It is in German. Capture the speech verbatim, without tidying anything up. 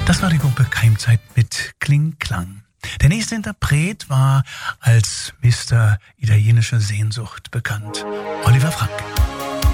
Das war die Gruppe Keimzeit mit Kling Klang. Der nächste Interpret war als Mister Italienische Sehnsucht bekannt, Oliver Frank.